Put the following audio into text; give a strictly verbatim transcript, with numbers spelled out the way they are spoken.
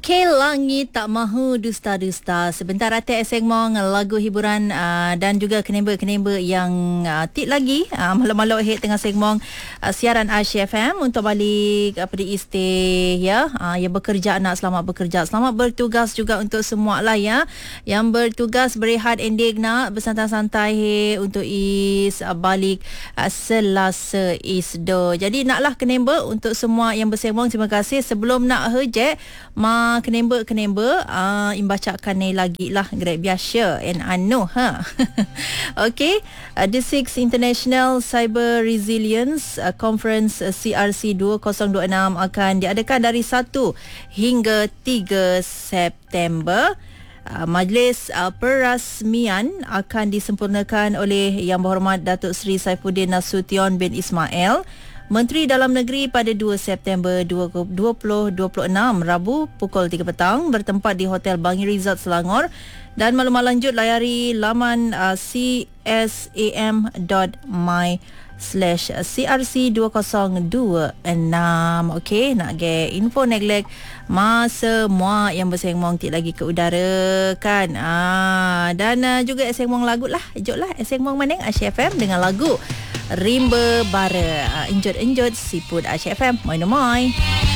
Okey, langit tak mahu dusta-dusta. Sebentar Atik Sengmong, lagu hiburan uh, dan juga kenemba-kenemba yang uh, tik lagi uh, malam-malam hit tengah Sengmong uh, siaran Asia F M untuk balik apa di istay ya. Uh, yang bekerja nak selamat bekerja, selamat bertugas juga untuk semua lah ya. Yang bertugas berehat ending nak bersantai-santai he, untuk is uh, balik uh, Selasa isdo. Jadi naklah kenemba untuk semua yang bersengmong, terima kasih. Sebelum nak hejek ma kenemba-kenemba uh, imbacakan ni lagi lah grade biasa and anu ha. Okey, uh, the sixth International Cyber Resilience uh, Conference uh, C R C dua ribu dua puluh enam akan diadakan dari satu hingga tiga September. Uh, majlis uh, perasmian akan disempurnakan oleh Yang Berhormat Datuk Seri Saifuddin Nasution bin Ismail, Menteri Dalam Negeri, pada dua September dua ribu dua puluh enam, Rabu pukul tiga petang, bertempat di Hotel Bangi Resort Selangor. Dan maklumat lanjut layari laman uh, c s a m dot my slash c r c dua ribu dua puluh enam. Okey, nak get info neglect masa semua yang bersengmong tik lagi ke udara kan. Ah, dan uh, juga sengmong lagu lah. Joklah sengmong maneng Asia F M dengan lagu Rimba Bara. Uh, enjoy enjoy siput Asia F M. Moi moi.